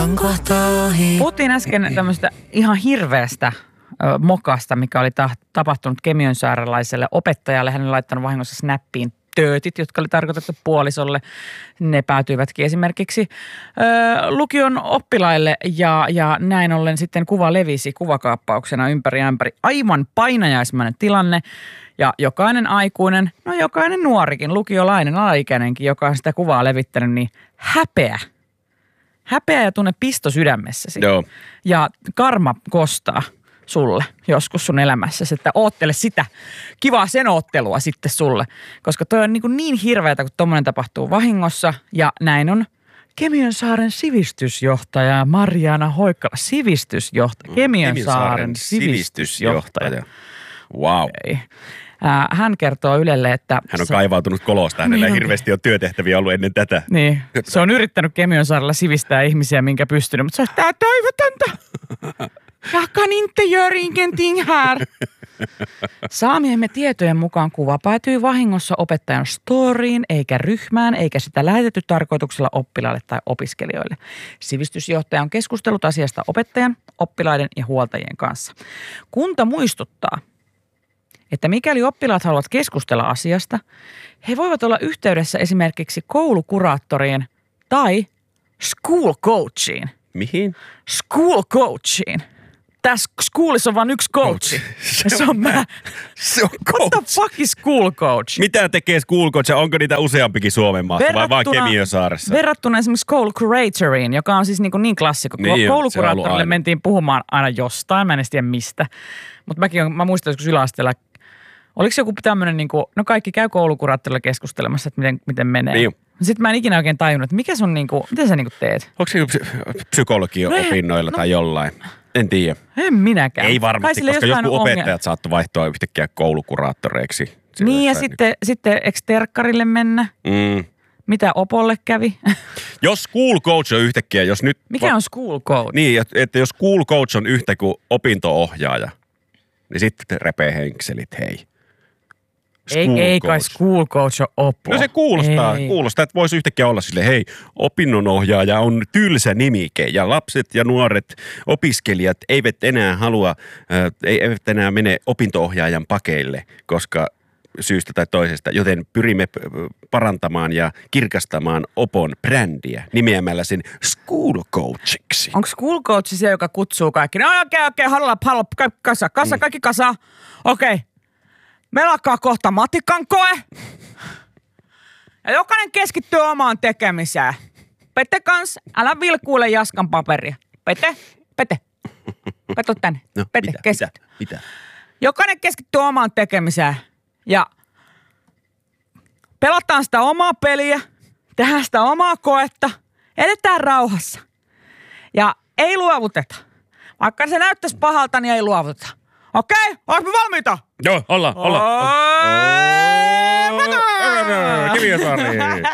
Puhuttiin äsken tämmöistä ihan hirveästä mokasta, mikä oli tapahtunut Kemiönsaarelaiselle opettajalle. Hän oli laittanut vahingossa snappiin töötit, jotka oli tarkoitettu puolisolle. Ne päätyivätkin esimerkiksi lukion oppilaille ja näin ollen sitten kuva levisi kuvakaappauksena ympäri ämpäri. Aivan painajaismainen tilanne ja jokainen aikuinen, no jokainen nuorikin, lukiolainen, alaikäinenkin, joka on sitä kuvaa levittänyt, niin häpeä ja tunne pisto sydämessäsi. Joo. Ja karma kostaa sulle joskus sun elämässäsi, että oottele sitä kivaa sen oottelua sitten sulle. Koska toi on niin hirveätä, kun tommoinen tapahtuu vahingossa ja näin on Kemiönsaaren sivistysjohtaja Marjaana Hoikkala. Kemiönsaaren sivistysjohtaja. Wow. Okay. Hän kertoo Ylelle, että... Hän on kaivautunut kolosta. Hänellä hirveästi on työtehtäviä ollut ennen tätä. Niin. Se on yrittänyt Kemiönsaarella sivistää ihmisiä, minkä pystynyt, mutta se on tää toivotonta. Jag kan inte göra ingenting här. Saamiemme tietojen mukaan kuva päätyi vahingossa opettajan storyin, eikä ryhmään, eikä sitä lähetetty tarkoituksella oppilaille tai opiskelijoille. Sivistysjohtaja on keskustellut asiasta opettajan, oppilaiden ja huoltajien kanssa. Kunta muistuttaa, että mikäli oppilaat haluavat keskustella asiasta, he voivat olla yhteydessä esimerkiksi koulukuraattoriin tai school coachiin. Mihin? School coachiin. Tässä schoolissa on vain yksi coachi. Se on mä. Se on coach. What the fuck is school coach? Mitä tekee school coach? Onko niitä useampikin Suomen maassa vai vain Kemiönsaaressa? Verrattuna esimermuiksi school curatoriin, joka on siis niin klassikko. Niin koulukuraattorille mentiin puhumaan aina jostain, mä en tiedä mistä. Mutta mä muistan joskus yläasteella, oliko joku tämmöinen, no kaikki käy koulukuraattorilla keskustelemassa, että miten menee. Niin. Sitten mä en ikinä oikein tajunnut, että mitä sä teet? Onko se psykologia-opinnoilla tai jollain? En tiedä. En minäkään. Ei varmasti, koska jotkut opettajat saattoi vaihtua yhtäkkiä koulukuraattoreiksi. Niin ja sitten eikö terkkarille mennä? Mitä opolle kävi? Jos school coach on yhtäkkiä, jos nyt... Mikä on school coach? Niin, että jos school coach on yhtä kuin opinto-ohjaaja, niin sitten repee henkselit, hei. Ei kai school coach ole oppo. No se kuulostaa, että voisi yhtäkkiä olla silleen, hei, opinnonohjaaja on tylsä nimike ja lapset ja nuoret opiskelijat eivät enää mene opinto-ohjaajan pakeille, koska syystä tai toisesta, joten pyrimme parantamaan ja kirkastamaan opon brändiä nimeämällä sen school coachiksi. Onko school coach se, joka kutsuu kaikki? No okei, hallo, kaikki kasa. Okei. Meillä alkaa kohta matikan koe. Ja jokainen keskittyy omaan tekemiseen. Pete kans, älä vilkuile Jaskan paperia. Pete. Kato tänne. No, Pete, keskitty. Mitä? Jokainen keskittyy omaan tekemiseen. Ja pelataan sitä omaa peliä. Tehdään sitä omaa koetta. Edetään rauhassa. Ja ei luovuteta. Vaikka se näyttäisi pahalta, niin ei luovuteta. Okei, oletko valmiita? Joo, ollaan. Kemiönsaari.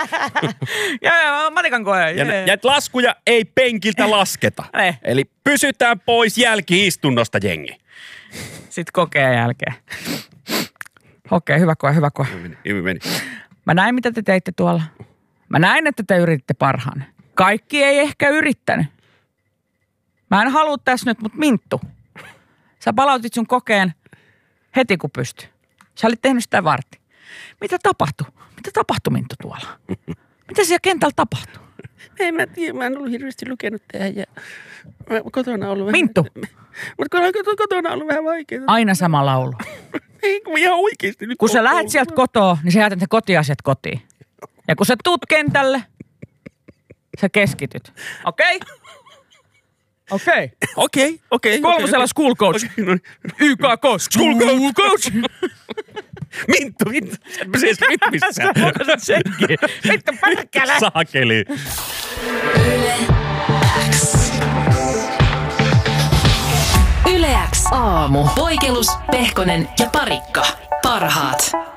Ja matikan koe. Ja laskuja ei penkiltä lasketa. Eli pysytään pois jälki-istunnosta, jengi. Sitten kokeen jälkeen. Okei, hyvä koe. Meni. Mä näin, mitä te teitte tuolla. Mä näin, että te yrititte parhaan. Kaikki ei ehkä yrittänyt. Mä en halua tässä nyt, mutta Minttu. Sä palautit sun kokeen heti kun pystyi. Sä olit tehnyt sitä varten. Mitä tapahtui Minttu tuolla? Mitä siellä kentällä tapahtui? En mä tiedä, mä en ollut hirveästi lukenut tähän ja kotona ollut Minttu! Mutta kotona ollut vähän vaikeaa. Aina sama laulu. Ei, kun ihan oikeasti. Nyt kun sä lähdet sieltä kotoa, niin sä jätät ne kotiasiat kotiin. Ja kun sä tuut kentälle, sä keskityt. Okei? Kolmosella school coach. YKK, school coach. Minttu. Sä pysyis rytmissä. Sä huokasit senkin. Minttu pärkkälä. Saakeli. Yle X aamu. Poikelus, Pehkonen ja Parikka. Parhaat.